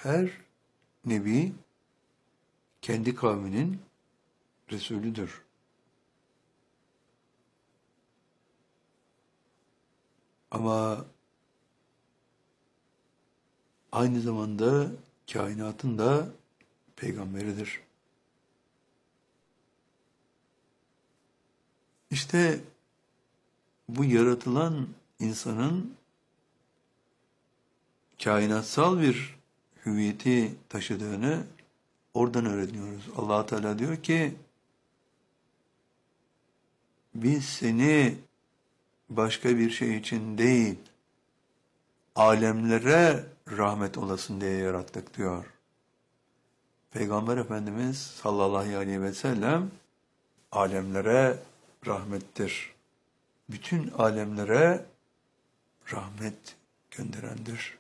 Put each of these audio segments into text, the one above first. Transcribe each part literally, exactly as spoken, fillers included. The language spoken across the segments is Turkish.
Her nebi kendi kavminin Resulüdür. Ama aynı zamanda kainatın da peygamberidir. İşte bu yaratılan insanın kainatsal bir hüviyeti taşıdığını oradan öğreniyoruz. Allah Teala diyor ki, biz seni başka bir şey için değil, alemlere rahmet olasın diye yarattık diyor. Peygamber Efendimiz sallallahu aleyhi ve sellem alemlere rahmettir. Bütün alemlere rahmet gönderendir.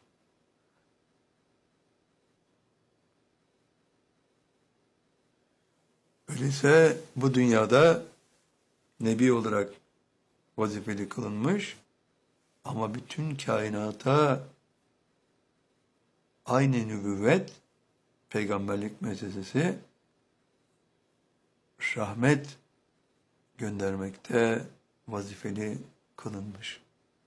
Öyleyse bu dünyada nebi olarak vazifeli kılınmış ama bütün kainata aynı nübüvvet, peygamberlik müessesesi rahmet göndermekte vazifeli kılınmış.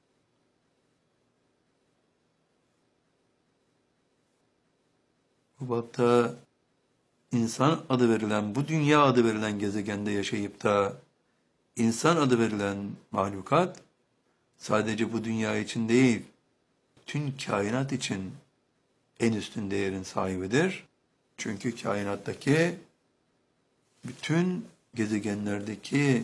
Bu bapta insan adı verilen, bu dünya adı verilen gezegende yaşayıp da insan adı verilen mahlukat sadece bu dünya için değil, tüm kainat için en üstün değerin sahibidir. Çünkü kainattaki bütün gezegenlerdeki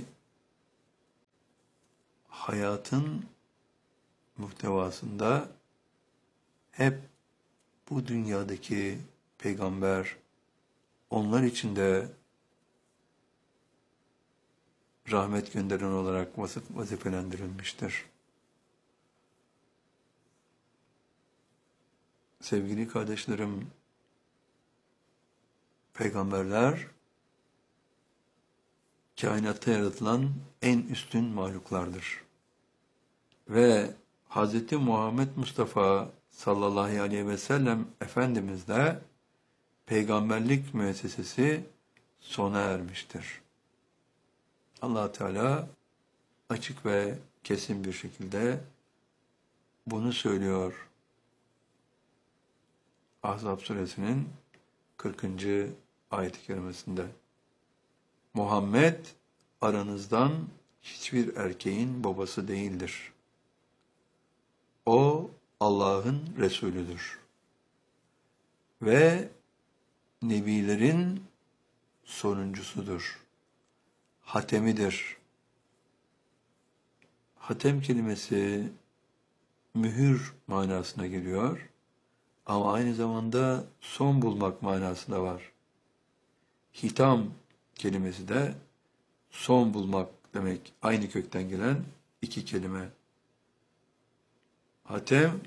hayatın muhtevasında hep bu dünyadaki peygamber onlar için de rahmet gönderen olarak vazifelendirilmiştir. Sevgili kardeşlerim, peygamberler kainatta yaratılan en üstün mahluklardır. Ve Hz. Muhammed Mustafa sallallahu aleyhi ve sellem Efendimiz de peygamberlik müessesesi sona ermiştir. Allah Teala açık ve kesin bir şekilde bunu söylüyor. Ahzab suresinin kırkıncı ayet-i kerimesinde. Muhammed aranızdan hiçbir erkeğin babası değildir. O Allah'ın Resulüdür. Ve nebilerin sonuncusudur. Hatemidir. Hatem kelimesi mühür manasına geliyor. Ama aynı zamanda son bulmak manası da var. Hitam kelimesi de son bulmak demek. Aynı kökten gelen iki kelime. Hatem,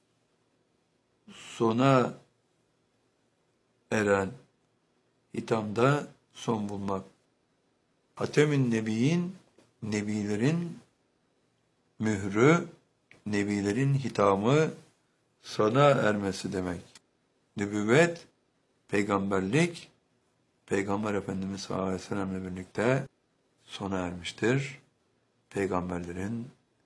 sona eren, hitamda son bulmak. Hatemin Nebiyin, nebilerin mührü, nebilerin hitamı sona ermesi demek. Nübüvvet, peygamberlik, Peygamber Efendimiz sallallahu aleyhi ve sellem'le birlikte sona ermiştir. Peygamberlerin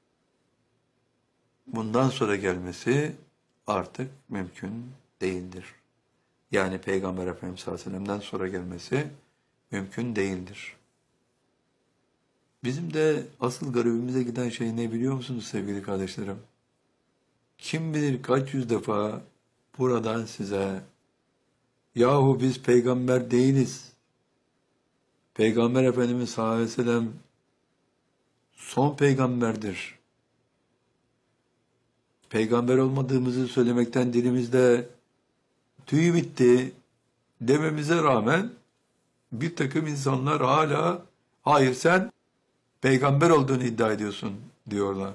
bundan sonra gelmesi artık mümkün değildir. Yani Peygamber Efendimiz sallallahu aleyhi ve sellem'den sonra gelmesi mümkün değildir. Bizim de asıl garibimize giden şey ne biliyor musunuz sevgili kardeşlerim? Kim bilir kaç yüz defa buradan size, yahu biz peygamber değiliz, Peygamber Efendimiz sallallahu aleyhi ve sellem son peygamberdir, peygamber olmadığımızı söylemekten dilimizde tüy bitti dememize rağmen bir takım insanlar hala hayır sen peygamber olduğunu iddia ediyorsun diyorlar.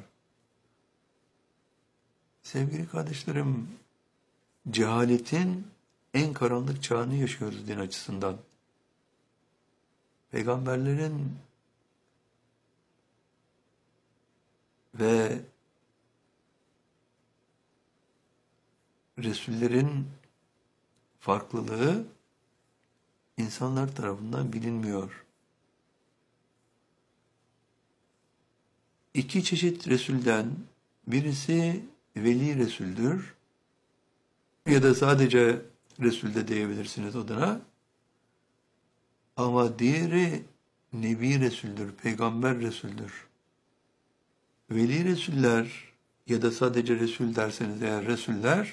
Sevgili kardeşlerim, cehaletin en karanlık çağını yaşıyoruz din açısından. Peygamberlerin ve Resullerin farklılığı insanlar tarafından bilinmiyor. İki çeşit Resul'den birisi Veli Resul'dür ya da sadece Resul de diyebilirsiniz adına. Ama diğeri Nebi Resul'dür, Peygamber Resul'dür. Veli Resuller ya da sadece Resul derseniz eğer Resuller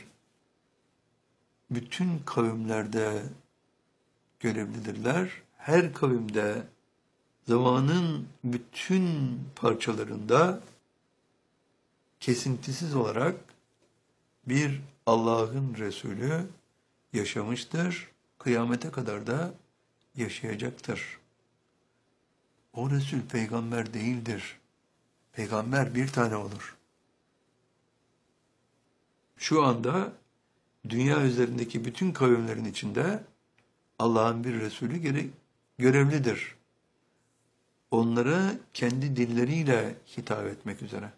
bütün kavimlerde görevlidirler. Her kavimde zamanın bütün parçalarında kesintisiz olarak bir Allah'ın Resulü yaşamıştır. Kıyamete kadar da yaşayacaktır. O Resul peygamber değildir. Peygamber bir tane olur. Şu anda dünya üzerindeki bütün kavimlerin içinde Allah'ın bir Resulü gere- görevlidir. Onlara kendi dilleriyle hitap etmek üzere.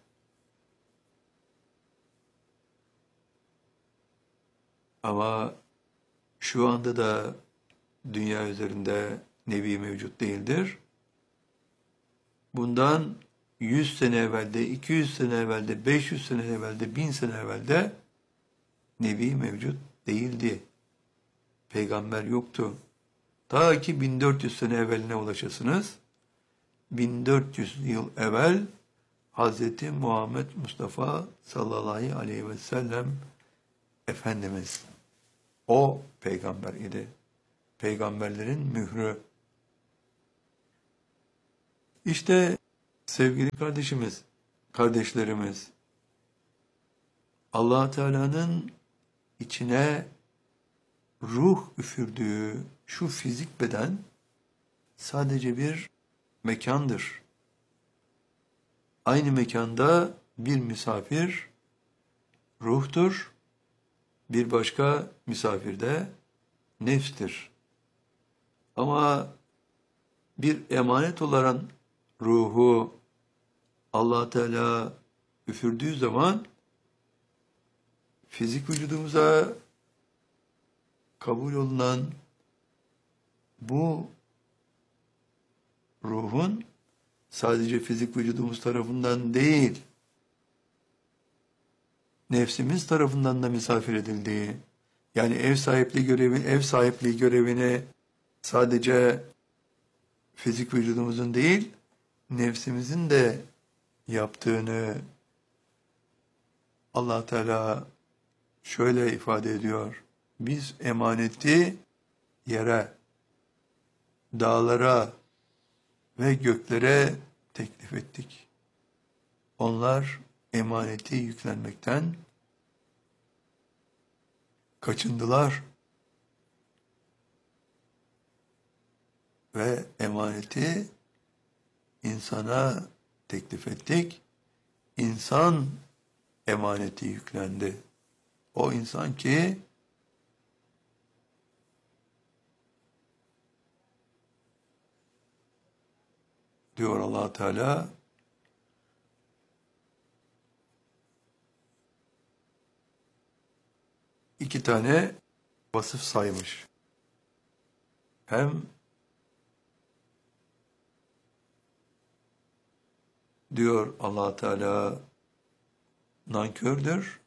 Ama şu anda da dünya üzerinde Nebi mevcut değildir. Bundan yüz sene evvelde, iki yüz sene evvelde, beş yüz sene evvelde, bin sene evvelde Nebi mevcut değildi. Peygamber yoktu. Ta ki bin dört yüz sene evveline ulaşasınız. bin dört yüz yıl evvel Hazreti Muhammed Mustafa sallallahu aleyhi ve sellem Efendimiz o peygamber idi. Peygamberlerin mührü. İşte sevgili kardeşimiz, kardeşlerimiz, Allah Teala'nın içine ruh üfürdüğü şu fizik beden sadece bir mekandır. Aynı mekanda bir misafir ruhtur, bir başka misafir de nefstir. Ama bir emanet olan ruhu Allah Teala üfürdüğü zaman fizik vücudumuza kabul olunan bu ruhun sadece fizik vücudumuz tarafından değil, nefsimiz tarafından da misafir edildiği, yani ev sahipliği görevi, ev sahipliği görevini sadece fizik vücudumuzun değil, nefsimizin de yaptığını Allah Teala şöyle ifade ediyor. Biz emaneti yere, dağlara ve göklere teklif ettik. Onlar emaneti yüklenmekten kaçındılar ve emaneti insana teklif ettik. İnsan emaneti yüklendi. O insan ki diyor Allah Teala iki tane vasıf saymış. Hem diyor Allah Teala nankördür.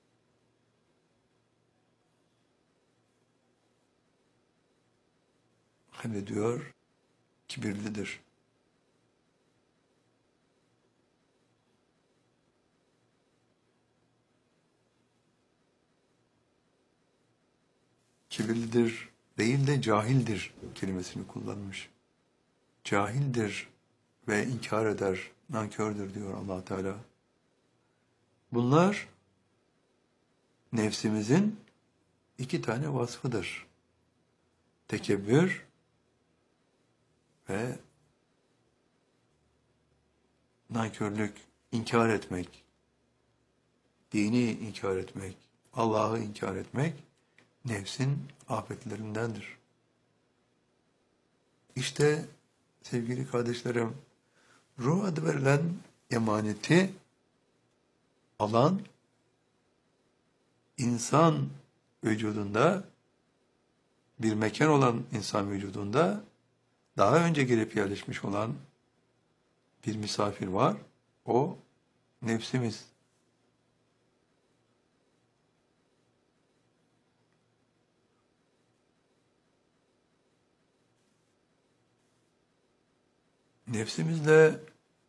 Hem de diyor kibirlidir. Kibirlidir değil de cahildir kelimesini kullanmış. Cahildir ve inkar eder, nankördür diyor Allah Teala. Bunlar nefsimizin iki tane vasfıdır. Tekebbür ve nankörlük, inkar etmek, dini inkar etmek, Allah'ı inkar etmek nefsin afetlerindendir. İşte sevgili kardeşlerim, ruh adı verilen emaneti alan insan vücudunda bir mekan olan insan vücudunda daha önce gelip yerleşmiş olan bir misafir var. O nefsimiz. Nefsimizle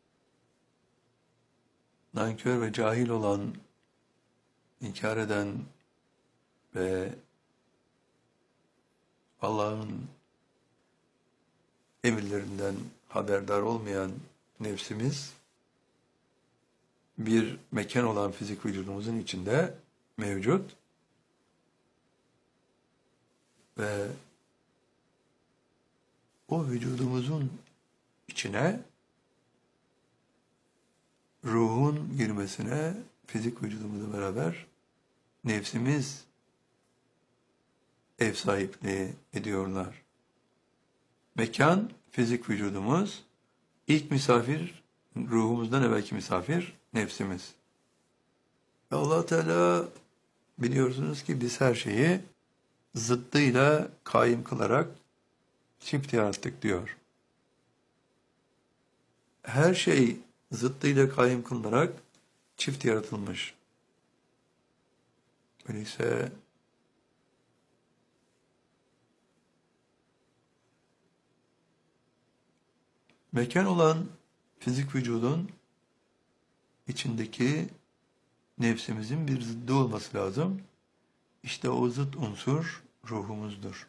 nankör ve cahil olan, inkar eden ve Allah'ın emirlerinden haberdar olmayan nefsimiz, bir mekan olan fizik vücudumuzun içinde mevcut ve o vücudumuzun içine ruhun girmesine fizik vücudumuzla beraber nefsimiz ev sahipliği ediyorlar. Mekan, fizik vücudumuz, ilk misafir, ruhumuzdan evvelki misafir, nefsimiz. Allah Teala biliyorsunuz ki biz her şeyi zıddıyla kaim kılarak çift yarattık diyor. Her şey zıddıyla kaim kılınarak çift yaratılmış. Öyleyse mekan olan fizik vücudun içindeki nefsimizin bir zıddı olması lazım. İşte o zıt unsur ruhumuzdur.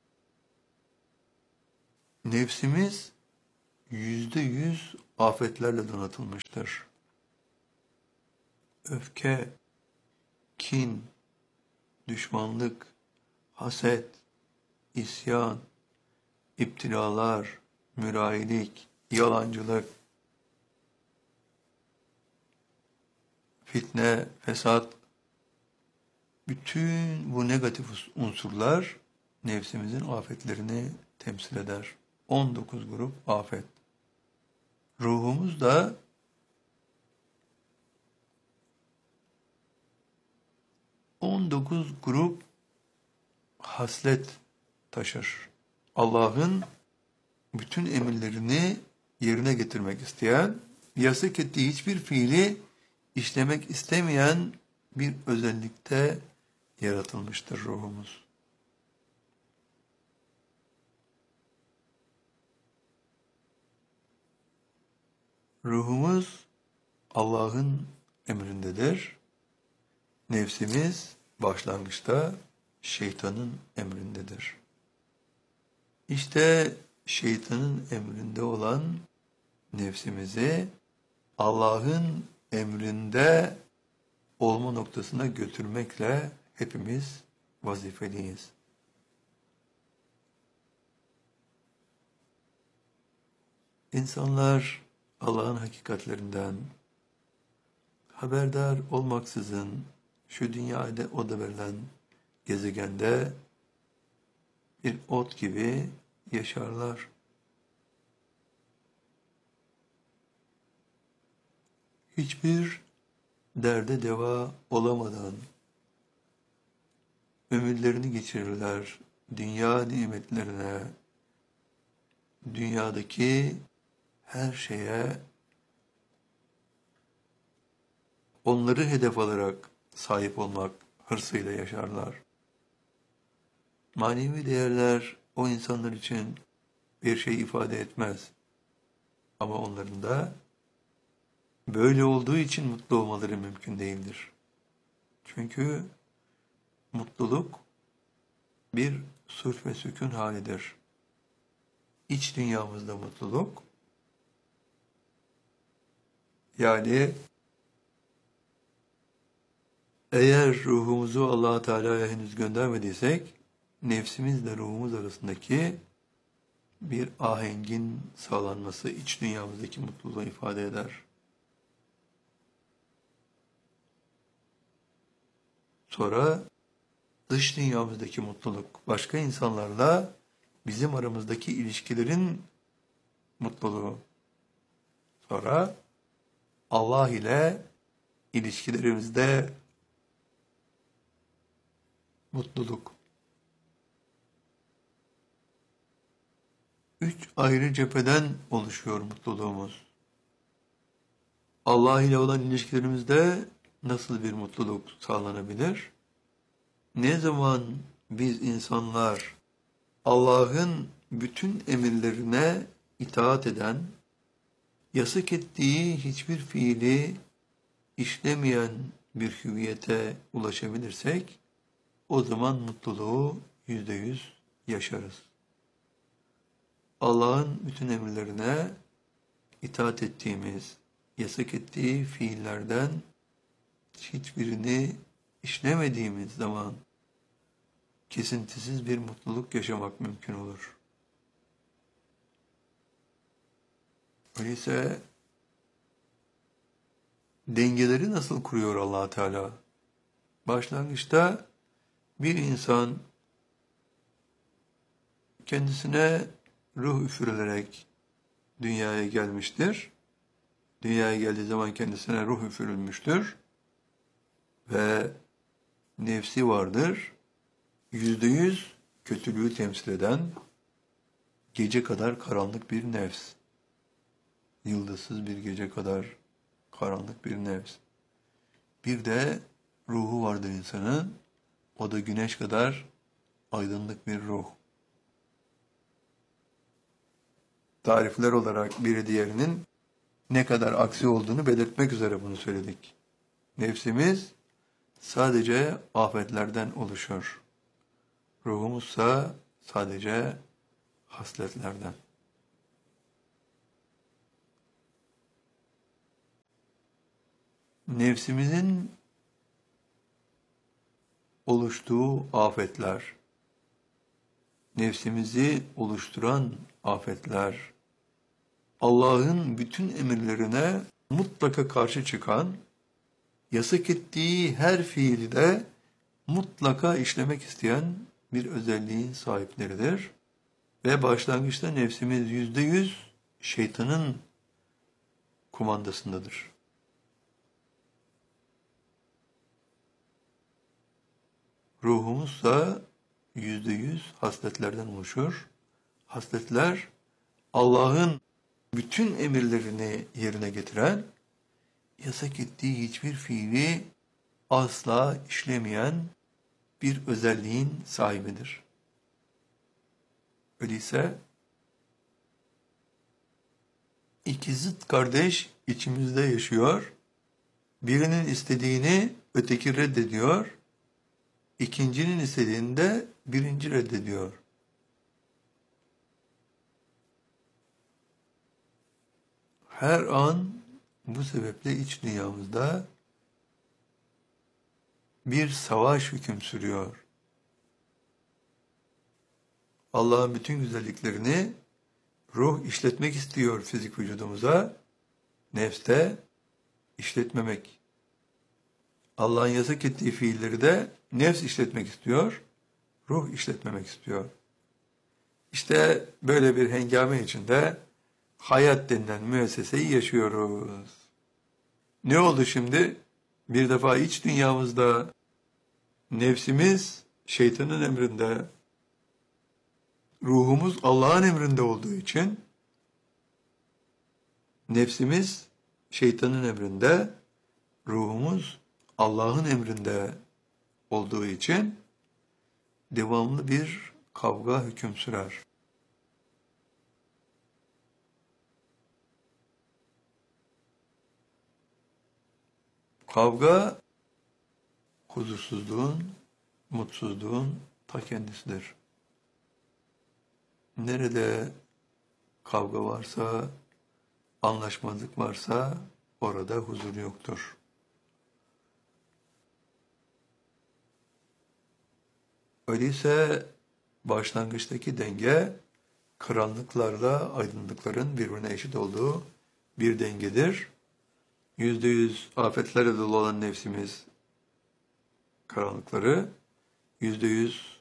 Nefsimiz yüzde yüz afetlerle donatılmıştır. Öfke, kin, düşmanlık, haset, isyan, iptilalar, mürahilik, yalancılık, fitne, fesat, bütün bu negatif unsurlar nefsimizin afetlerini temsil eder. on dokuz grup afet. Ruhumuz da on dokuz grup haslet taşır. Allah'ın bütün emirlerini yerine getirmek isteyen, yasak ettiği hiçbir fiili işlemek istemeyen bir özellikte yaratılmıştır ruhumuz. Ruhumuz Allah'ın emrindedir. Nefsimiz başlangıçta şeytanın emrindedir. İşte şeytanın emrinde olan nefsimizi Allah'ın emrinde olma noktasına götürmekle hepimiz vazifeliyiz. İnsanlar Allah'ın hakikatlerinden haberdar olmaksızın şu dünyada oda verilen gezegende bir ot gibi yaşarlar. Hiçbir derde deva olamadan ömürlerini geçirirler dünya nimetlerine, dünyadaki her şeye onları hedef alarak sahip olmak hırsıyla yaşarlar. Manevi değerler o insanlar için bir şey ifade etmez. Ama onların da böyle olduğu için mutlu olmaları mümkün değildir. Çünkü mutluluk bir sulh ve sükun halidir. İç dünyamızda mutluluk, yani eğer ruhumuzu Allah Teala'ya henüz göndermediysek, nefsimizle ruhumuz arasındaki bir ahengin sağlanması iç dünyamızdaki mutluluğu ifade eder. Sonra dış dünyamızdaki mutluluk, başka insanlarla bizim aramızdaki ilişkilerin mutluluğu. Sonra Allah ile ilişkilerimizde mutluluk. Üç ayrı cepheden oluşuyor mutluluğumuz. Allah ile olan ilişkilerimizde nasıl bir mutluluk sağlanabilir? Ne zaman biz insanlar Allah'ın bütün emirlerine itaat eden, yasak ettiği hiçbir fiili işlemeyen bir hüviyete ulaşabilirsek, o zaman mutluluğu yüzde yüz yaşarız. Allah'ın bütün emirlerine itaat ettiğimiz, yasak ettiği fiillerden hiçbirini işlemediğimiz zaman kesintisiz bir mutluluk yaşamak mümkün olur. Öyleyse dengeleri nasıl kuruyor Allah Teala? Başlangıçta bir insan kendisine ruh üfürülerek dünyaya gelmiştir. Dünyaya geldiği zaman kendisine ruh üfürülmüştür. Ve nefsi vardır. Yüzde yüz kötülüğü temsil eden gece kadar karanlık bir nefs. Yıldızsız bir gece kadar karanlık bir nefs. Bir de ruhu vardır insanın. O da güneş kadar aydınlık bir ruh. Tarifler olarak biri diğerinin ne kadar aksi olduğunu belirtmek üzere bunu söyledik. Nefsimiz sadece afetlerden oluşur. Ruhumuzsa sadece hasletlerden. Nefsimizin oluştuğu afetler, nefsimizi oluşturan afetler, Allah'ın bütün emirlerine mutlaka karşı çıkan, yasak ettiği her fiili de mutlaka işlemek isteyen bir özelliğin sahipleridir. Ve başlangıçta nefsimiz yüzde yüz şeytanın kumandasındadır. Ruhumuzsa yüzde yüz hasletlerden oluşur. Hasletler Allah'ın bütün emirlerini yerine getiren, yasak ettiği hiçbir fiili asla işlemeyen bir özelliğin sahibidir. Öyleyse iki zıt kardeş içimizde yaşıyor. Birinin istediğini öteki reddediyor. İkincinin istediğini de birinci reddediyor. Her an bu sebeple iç dünyamızda bir savaş hüküm sürüyor. Allah'ın bütün güzelliklerini ruh işletmek istiyor fizik vücudumuza, nefste işletmemek. Allah'ın yasak ettiği fiilleri de nefs işletmek istiyor, ruh işletmemek istiyor. İşte böyle bir hengame içinde hayat denilen müesseseyi yaşıyoruz. Ne oldu şimdi? Bir defa iç dünyamızda nefsimiz şeytanın emrinde, ruhumuz Allah'ın emrinde olduğu için nefsimiz şeytanın emrinde, ruhumuz Allah'ın emrinde olduğu için devamlı bir kavga hüküm sürer. Kavga huzursuzluğun, mutsuzluğun ta kendisidir. Nerede kavga varsa, anlaşmazlık varsa orada huzur yoktur. Öyleyse başlangıçtaki denge karanlıklarla aydınlıkların birbirine eşit olduğu bir dengedir. Yüzde yüz afetlerle dolu olan nefsimiz karanlıkları, yüzde yüz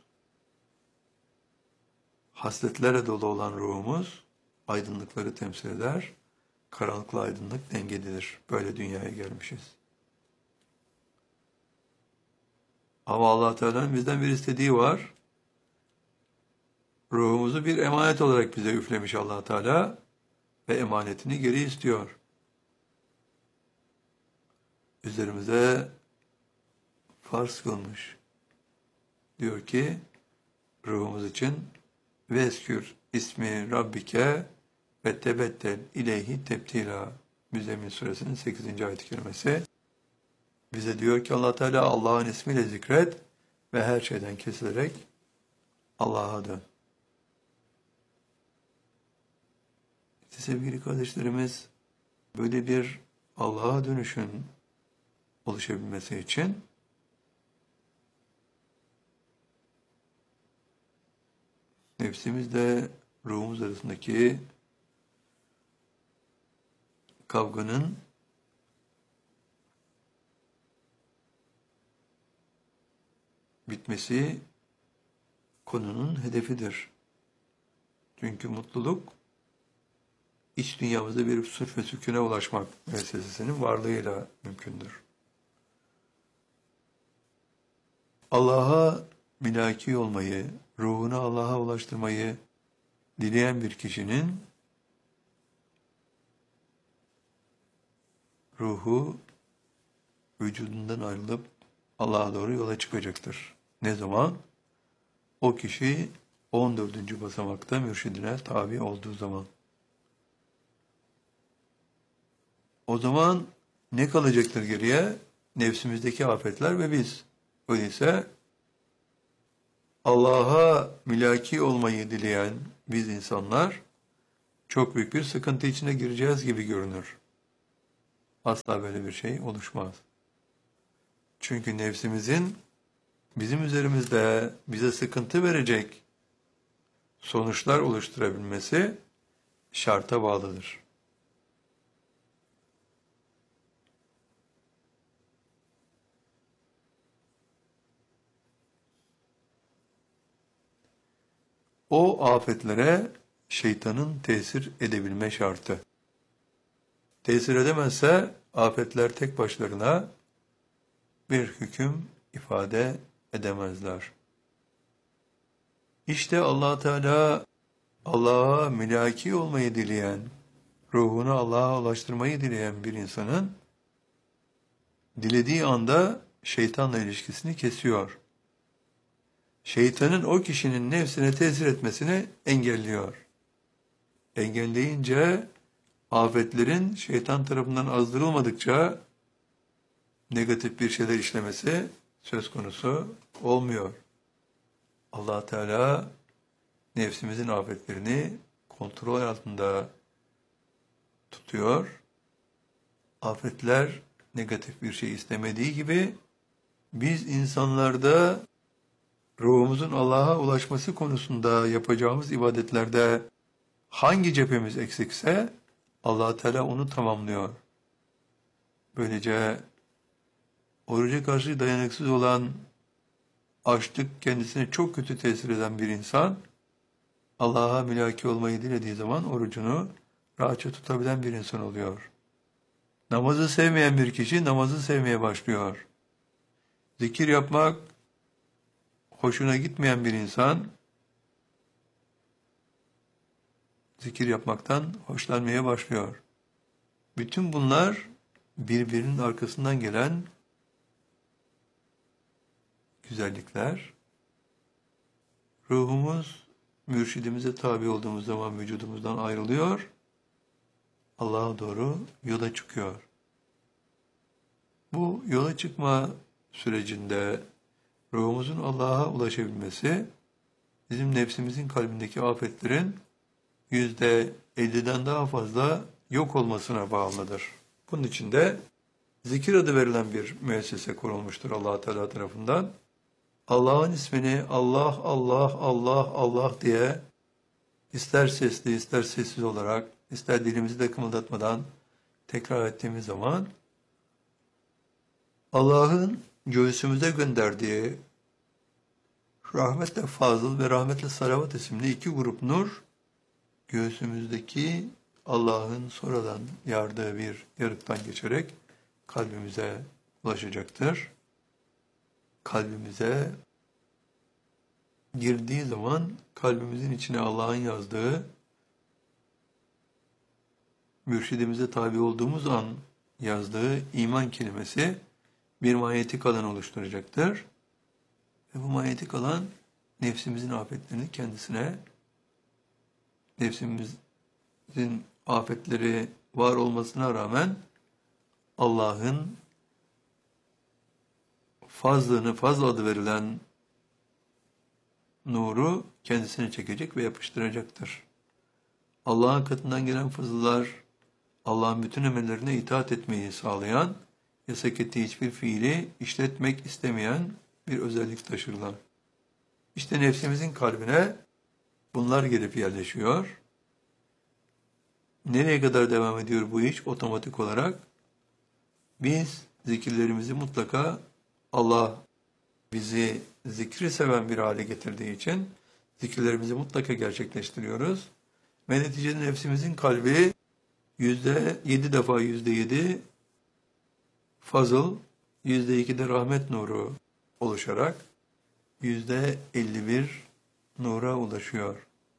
hasletlere dolu olan ruhumuz aydınlıkları temsil eder. Karanlıkla aydınlık dengededir. Böyle dünyaya gelmişiz. Ama Allah Teala'nın bizden bir istediği var. Ruhumuzu bir emanet olarak bize üflemiş Allah Teala ve emanetini geri istiyor. Üzerimize farz kılmış. Diyor ki ruhumuz için veskür ismi Rabbike ve tebettel ileyhi tebtila. Müzzemmil suresinin sekizinci ayet-i kerimesi. Bize diyor ki Allah Teala Allah'ın ismiyle zikret ve her şeyden kesilerek Allah'a dön. İşte sevgili kardeşlerimiz, böyle bir Allah'a dönüşün oluşabilmesi için nefsimizle ruhumuz arasındaki kavganın bitmesi konunun hedefidir. Çünkü mutluluk iç dünyamızda bir sırf ve sükûne ulaşmak müessesesinin varlığıyla mümkündür. Allah'a mülaki olmayı, ruhunu Allah'a ulaştırmayı dileyen bir kişinin ruhu vücudundan ayrılıp Allah'a doğru yola çıkacaktır. Ne zaman? O kişi on dördüncü basamakta mürşidine tabi olduğu zaman. O zaman ne kalacaktır geriye? Nefsimizdeki afetler ve biz. Öyleyse Allah'a mülaki olmayı dileyen biz insanlar çok büyük bir sıkıntı içine gireceğiz gibi görünür. Asla böyle bir şey oluşmaz. Çünkü nefsimizin bizim üzerimizde bize sıkıntı verecek sonuçlar oluşturabilmesi şarta bağlıdır. O afetlere şeytanın tesir edebilme şartı. Tesir edemezse afetler tek başlarına bir hüküm ifade edemezler. İşte Allah Teala Allah'a mülaki olmayı dileyen, ruhunu Allah'a ulaştırmayı dileyen bir insanın dilediği anda şeytanla ilişkisini kesiyor. Şeytanın o kişinin nefsine tesir etmesini engelliyor. Engelleyince afetlerin şeytan tarafından azdırılmadıkça negatif bir şeyler işlemesi söz konusu olmuyor. Allah Teala nefsimizin afetlerini kontrol altında tutuyor. Afetler negatif bir şey istemediği gibi biz insanlarda ruhumuzun Allah'a ulaşması konusunda yapacağımız ibadetlerde hangi cephemiz eksikse Allah Teala onu tamamlıyor. Böylece oruca karşı dayanıksız olan, açlık kendisine çok kötü tesir eden bir insan Allah'a mülaki olmayı dilediği zaman orucunu rahatça tutabilen bir insan oluyor. Namazı sevmeyen bir kişi namazı sevmeye başlıyor. Zikir yapmak hoşuna gitmeyen bir insan zikir yapmaktan hoşlanmaya başlıyor. Bütün bunlar birbirinin arkasından gelen güzellikler. Ruhumuz mürşidimize tabi olduğumuz zaman vücudumuzdan ayrılıyor, Allah'a doğru yola çıkıyor. Bu yola çıkma sürecinde ruhumuzun Allah'a ulaşabilmesi, bizim nefsimizin kalbindeki afetlerin yüzde elliden daha fazla yok olmasına bağlıdır. Bunun için de zikir adı verilen bir müessese kurulmuştur Allah Teala tarafından. Allah'ın ismini Allah, Allah, Allah, Allah diye ister sesli, ister sessiz olarak, ister dilimizi de kımıldatmadan tekrar ettiğimiz zaman Allah'ın göğsümüze gönderdiği rahmetle fazıl ve rahmetle salavat isimli iki grup nur göğsümüzdeki Allah'ın sonradan yardığı bir yarıktan geçerek kalbimize ulaşacaktır. Kalbimize girdiği zaman kalbimizin içine Allah'ın yazdığı, mürşidimize tabi olduğumuz an yazdığı iman kelimesi bir manyetik alan oluşturacaktır. Ve bu manyetik alan nefsimizin afetlerini kendisine, nefsimizin afetleri var olmasına rağmen Allah'ın fazlını, fazla adı verilen nuru kendisine çekecek ve yapıştıracaktır. Allah'ın katından gelen fızıllar, Allah'ın bütün emirlerine itaat etmeyi sağlayan, yasak ettiği hiçbir fiili işletmek istemeyen bir özellik taşırlar. İşte nefsimizin kalbine bunlar gelip yerleşiyor. Nereye kadar devam ediyor bu iş? Otomatik olarak biz zikirlerimizi mutlaka Allah bizi zikri seven bir hale getirdiği için zikirlerimizi mutlaka gerçekleştiriyoruz. Ve neticede nefsimizin kalbi yüzde yedi defa yüzde yedi fazıl, yüzde iki de rahmet nuru oluşarak yüzde elli bir nura ulaşıyor.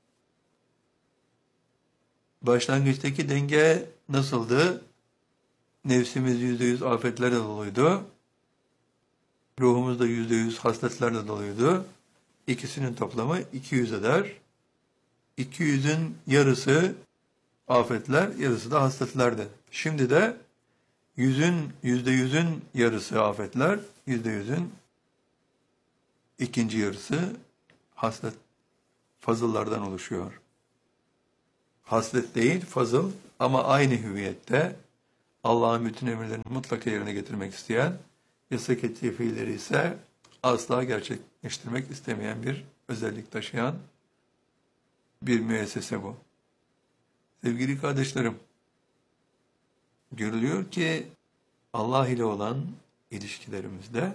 Başlangıçtaki denge nasıldı? Nefsimiz yüzde yüz afetlerle doluydu. Ruhumuz da yüzde yüz hasletlerle doluydu. İkisinin toplamı iki yüz eder. iki yüzün yarısı afetler, yarısı da hasletlerdi. Şimdi de yüzün, yüzde yüzün yarısı afetler, yüzde yüzün ikinci yarısı haslet, fazıllardan oluşuyor. Haslet değil, fazıl ama aynı hüviyette Allah'ın bütün emirlerini mutlaka yerine getirmek isteyen, yasak ettiği fiilleri ise asla gerçekleştirmek istemeyen bir özellik taşıyan bir müessese bu. Sevgili kardeşlerim, görülüyor ki Allah ile olan ilişkilerimizde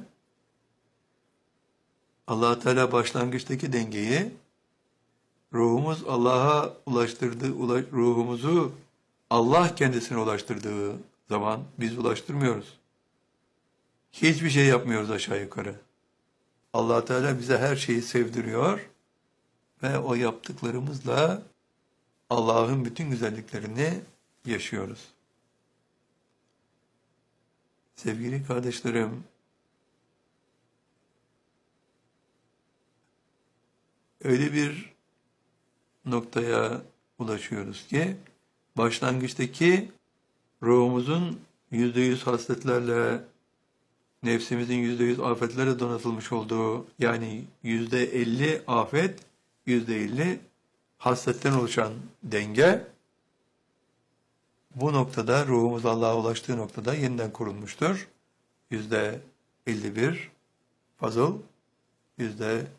Allah Teala başlangıçtaki dengeyi ruhumuz Allah'a ulaştırdığı, ulaş, ruhumuzu Allah kendisine ulaştırdığı zaman biz ulaştırmıyoruz. Hiçbir şey yapmıyoruz aşağı yukarı. Allah Teala bize her şeyi sevdiriyor ve o yaptıklarımızla Allah'ın bütün güzelliklerini yaşıyoruz. Sevgili kardeşlerim, öyle bir noktaya ulaşıyoruz ki başlangıçtaki ruhumuzun yüzde yüz hasletlerle, nefsimizin yüzde yüz afetlerle donatılmış olduğu, yani yüzde elli afet, yüzde elli hasletten oluşan denge, bu noktada ruhumuz Allah'a ulaştığı noktada yeniden kurulmuştur. Yüzde elli bir fazıl, yüzde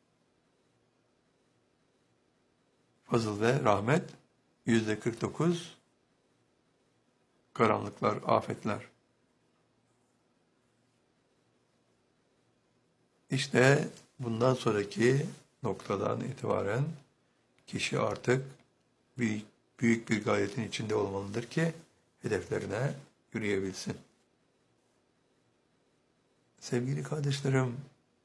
fazıl ve rahmet, yüzde kırk dokuz karanlıklar, afetler. İşte bundan sonraki noktadan itibaren kişi artık büyük, büyük bir gayetin içinde olmalıdır ki hedeflerine yürüyebilsin. Sevgili kardeşlerim,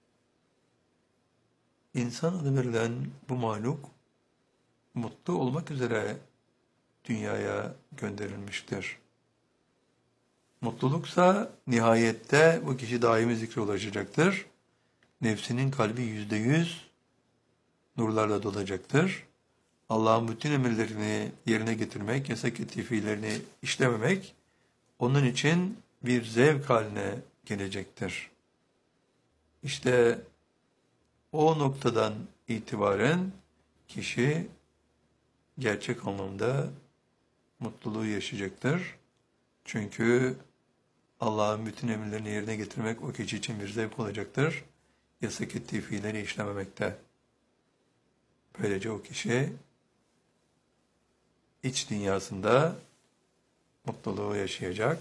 insan adı verilen bu mahluk mutlu olmak üzere dünyaya gönderilmiştir. Mutluluksa nihayette bu kişi daimi zikre ulaşacaktır. Nefsinin kalbi yüzde yüz nurlarla dolacaktır. Allah'ın bütün emirlerini yerine getirmek, yasak ettiği fiillerini işlememek onun için bir zevk haline gelecektir. İşte o noktadan itibaren kişi gerçek anlamda mutluluğu yaşayacaktır. Çünkü Allah'ın bütün emirlerini yerine getirmek o kişi için bir zevk olacaktır. Yasak ettiği fiilleri işlememekte. Böylece o kişi iç dünyasında mutluluğu yaşayacak.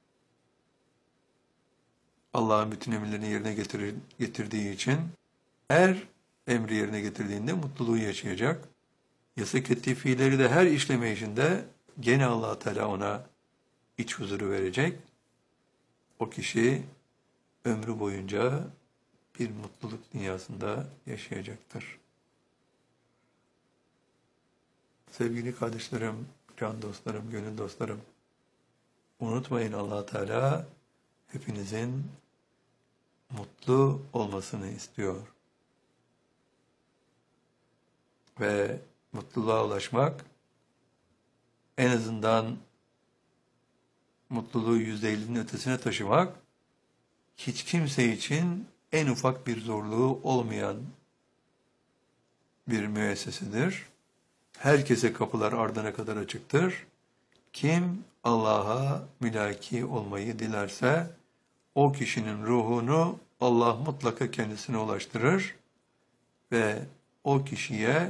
Allah'ın bütün emirlerini yerine getirir, getirdiği için her emri yerine getirdiğinde mutluluğu yaşayacak. Yasak ettiği fiilleri de her işleme işinde gene Allah Teala ona iç huzuru verecek. O kişi ömrü boyunca bir mutluluk dünyasında yaşayacaktır. Sevgili kardeşlerim, can dostlarım, gönül dostlarım, unutmayın, Allah Teala hepinizin mutlu olmasını istiyor. Ve mutluluğa ulaşmak, en azından mutluluğu yüzde ellinin ötesine taşımak, hiç kimse için en ufak bir zorluğu olmayan bir müessesedir. Herkese kapılar ardına kadar açıktır. Kim Allah'a mülaki olmayı dilerse, o kişinin ruhunu Allah mutlaka kendisine ulaştırır ve o kişiye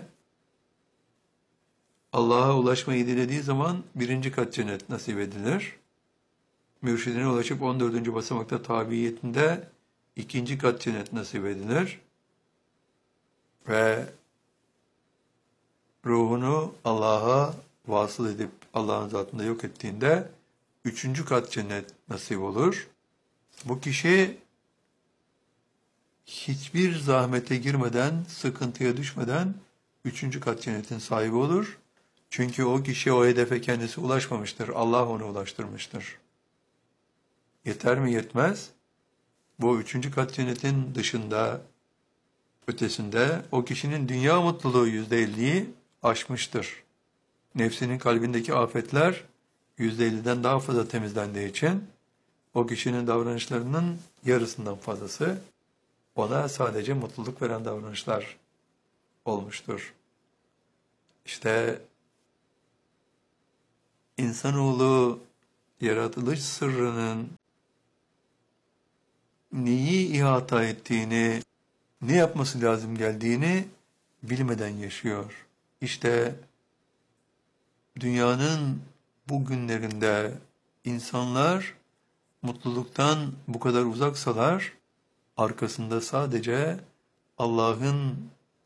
Allah'a ulaşmayı dilediği zaman birinci kat cennet nasip edilir. Mürşidine ulaşıp on dördüncü basamakta tabiyetinde ikinci kat cennet nasip edilir. Ve ruhunu Allah'a vasıl edip Allah'ın zatında yok ettiğinde üçüncü kat cennet nasip olur. Bu kişi hiçbir zahmete girmeden, sıkıntıya düşmeden üçüncü kat cennetin sahibi olur. Çünkü o kişi o hedefe kendisi ulaşmamıştır. Allah onu ulaştırmıştır. Yeter mi? Yetmez. Bu üçüncü kat cennetin dışında, ötesinde o kişinin dünya mutluluğu yüzde elliyi aşmıştır. Nefsinin kalbindeki afetler yüzde elliden daha fazla temizlendiği için o kişinin davranışlarının yarısından fazlası ona sadece mutluluk veren davranışlar olmuştur. İşte insanoğlu yaratılış sırrının neyi ihata ettiğini, ne yapması lazım geldiğini bilmeden yaşıyor. İşte dünyanın bu günlerinde insanlar mutluluktan bu kadar uzaksalar, arkasında sadece Allah'ın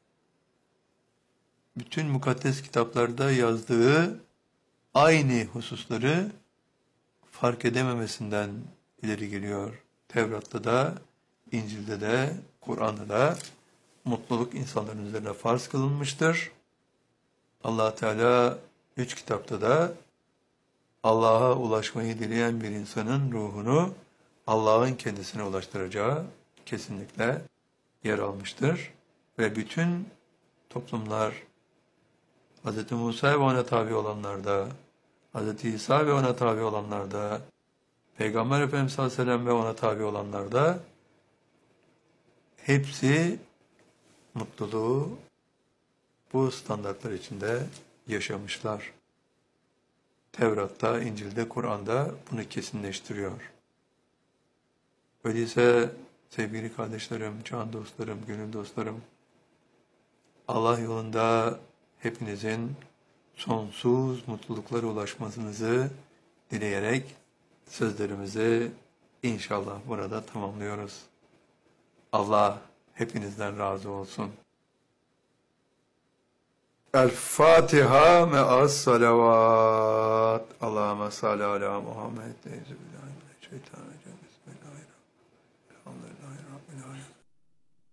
bütün mukaddes kitaplarda yazdığı aynı hususları fark edememesinden ileri geliyor. Tevrat'ta da, İncil'de de, Kur'an'da da mutluluk insanların üzerine farz kılınmıştır. Allah Teala üç kitapta da Allah'a ulaşmayı dileyen bir insanın ruhunu Allah'ın kendisine ulaştıracağı kesinlikle yer almıştır. Ve bütün toplumlar, Hz. Musa ve ona tabi olanlarda, Hz. İsa ve ona tabi olanlarda, Peygamber Efendimiz sallallahu aleyhi ve sellem ve ona tabi olanlarda hepsi mutluluğu bu standartlar içinde yaşamışlar. Tevrat'ta, İncil'de, Kur'an'da bunu kesinleştiriyor. Öyleyse sevgili kardeşlerim, can dostlarım, gönül dostlarım, Allah yolunda hepinizin sonsuz mutluluklara ulaşmasınızı dileyerek sözlerimizi inşallah burada tamamlıyoruz. Allah hepinizden razı olsun. El-Fatiha me'as salavat. Allahümme salli ala Muhammed. Şeytanirracim.